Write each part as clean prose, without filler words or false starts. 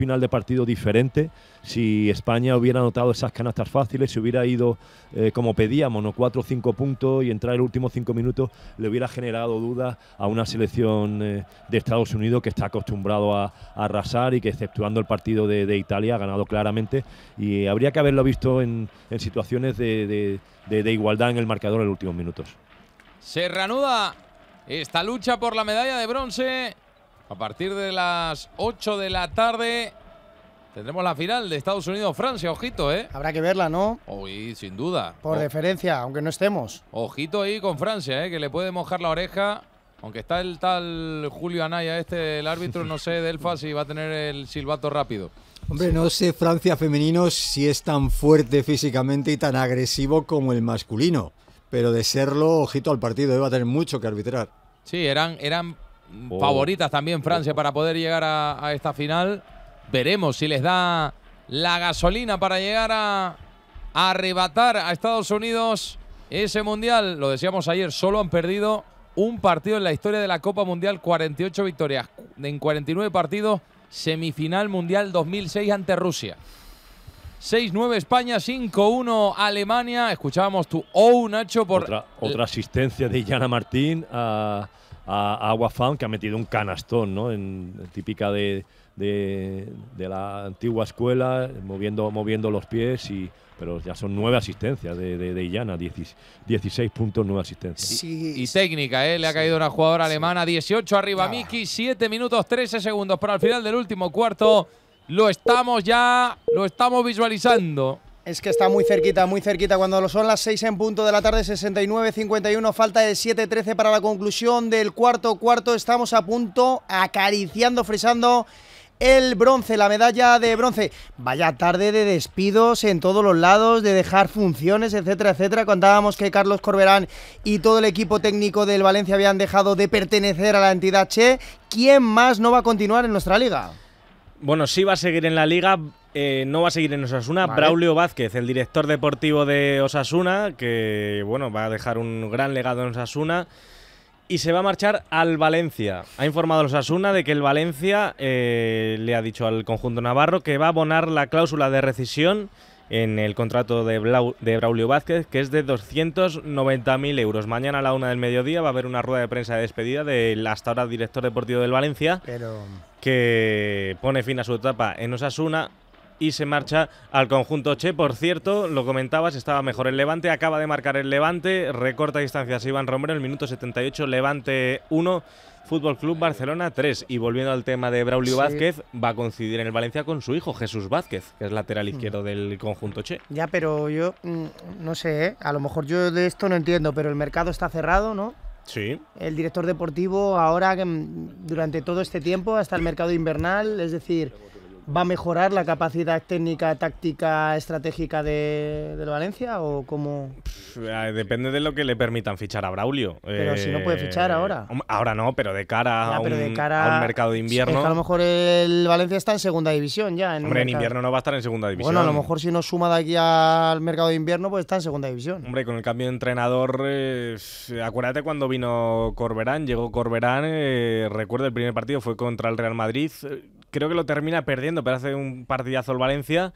final de partido diferente. Si España hubiera anotado esas canastas fáciles, se hubiera ido como pedíamos, ¿no? 4 o 5 puntos, y entrar en los últimos 5 minutos le hubiera generado dudas a una selección de Estados Unidos que está acostumbrado a arrasar y que, exceptuando el partido de Italia, ha ganado claramente, y habría que haberlo visto en situaciones de igualdad en el marcador en los últimos minutos. Se reanuda esta lucha por la medalla de bronce. A partir de las 8 de la tarde tendremos la final de Estados Unidos-Francia. Ojito, ¿eh? Habrá que verla, ¿no? Uy, sin duda. Por deferencia, aunque no estemos. Ojito ahí con Francia, que le puede mojar la oreja. Aunque está el tal Julio Anaya, el árbitro, no sé, Delfa, si va a tener el silbato rápido. Hombre, no sé Francia femenino si es tan fuerte físicamente y tan agresivo como el masculino. Pero de serlo, ojito al partido, va a tener mucho que arbitrar. Sí, eran favoritas también Francia para poder llegar a esta final. Veremos si les da la gasolina para llegar a arrebatar a Estados Unidos ese mundial. Lo decíamos ayer, solo han perdido un partido en la historia de la Copa Mundial, 48 victorias en 49 partidos, semifinal mundial 2006 ante Rusia. 6-9 España, 5-1 Alemania. Escuchábamos tu Nacho, por otra asistencia de Yana Martín a Agua Fan, que ha metido un canastón, ¿no? Típica de la antigua escuela, moviendo los pies, pero ya son 9 asistencias de Yana, 16 puntos, 9 asistencias. Sí, y técnica, le ha caído una jugadora alemana. 18 arriba Miki, 7 minutos 13 segundos para el final del último cuarto. Lo estamos visualizando. Es que está muy cerquita cuando son las 6 en punto de la tarde, 69-51, falta de 7-13 para la conclusión del cuarto. Estamos a punto, acariciando, frisando el bronce, la medalla de bronce. Vaya tarde de despidos en todos los lados, de dejar funciones, etcétera, etcétera. Contábamos que Carlos Corberán y todo el equipo técnico del Valencia habían dejado de pertenecer a la entidad Che. ¿Quién más no va a continuar en nuestra liga? Bueno, sí va a seguir en la liga, no va a seguir en Osasuna. Vale. Braulio Vázquez, el director deportivo de Osasuna, que bueno, va a dejar un gran legado en Osasuna y se va a marchar al Valencia. Ha informado el Osasuna de que el Valencia le ha dicho al conjunto navarro que va a abonar la cláusula de rescisión en el contrato de Braulio Vázquez, que es de 290.000 euros. Mañana a la 1 del mediodía va a haber una rueda de prensa de despedida del hasta ahora director deportivo del Valencia, que pone fin a su etapa en Osasuna y se marcha al conjunto Che. Por cierto, lo comentabas, estaba mejor el Levante, acaba de marcar el Levante, recorta distancias Iván Romero, en el minuto 78, Levante 1, Fútbol Club Barcelona 3. Y volviendo al tema de Braulio Vázquez, va a coincidir en el Valencia con su hijo, Jesús Vázquez, que es lateral izquierdo del conjunto Che. Ya, pero yo no sé, a lo mejor yo de esto no entiendo, pero el mercado está cerrado, ¿no? Sí. El director deportivo ahora, durante todo este tiempo, hasta el mercado invernal, es decir, ¿va a mejorar la capacidad técnica, táctica, estratégica del Valencia o cómo? Depende de lo que le permitan fichar a Braulio. Pero si no puede fichar ahora. Ahora no, pero de cara, a un mercado de invierno. Es que a lo mejor el Valencia está en segunda división ya. Hombre, en invierno no va a estar en segunda división. Bueno, a lo mejor si nos suma de aquí al mercado de invierno, pues está en segunda división. Hombre, con el cambio de entrenador, acuérdate cuando vino Corberán, llegó Corberán, recuerdo el primer partido fue contra el Real Madrid. Creo que lo termina perdiendo, pero hace un partidazo el Valencia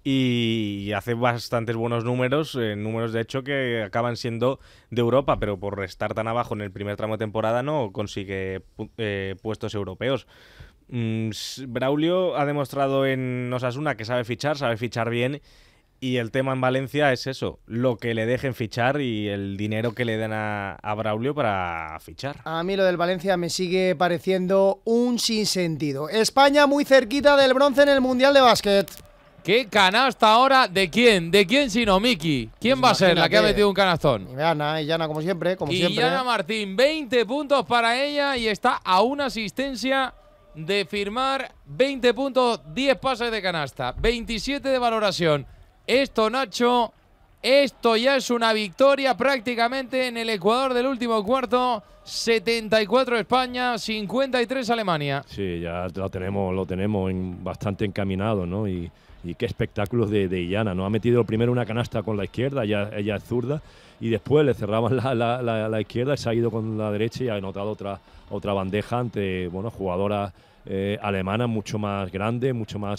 y hace bastantes buenos números, números de hecho que acaban siendo de Europa, pero por estar tan abajo en el primer tramo de temporada no consigue puestos europeos. Braulio ha demostrado en Osasuna que sabe fichar bien, y el tema en Valencia es eso, lo que le dejen fichar y el dinero que le den a Braulio para fichar. A mí lo del Valencia me sigue pareciendo un sinsentido. España muy cerquita del bronce en el Mundial de Básquet. ¿Qué canasta ahora? ¿De quién? ¿De quién sino Miki? ¿Quién Pues va a ser la que ha metido un canastón? Y Yana, como siempre. Yana Martín, 20 puntos para ella y está a una asistencia de firmar 20 puntos, 10 pases de canasta, 27 de valoración. Esto, Nacho, esto ya es una victoria prácticamente en el Ecuador del último cuarto. 74 España, 53 Alemania. Sí, ya lo tenemos bastante encaminado, ¿no? Y qué espectáculos de Yana, ¿no? Ha metido primero una canasta con la izquierda, ella es zurda, y después le cerraban la izquierda, se ha ido con la derecha y ha anotado otra bandeja ante jugadoras alemanas mucho más grandes, mucho más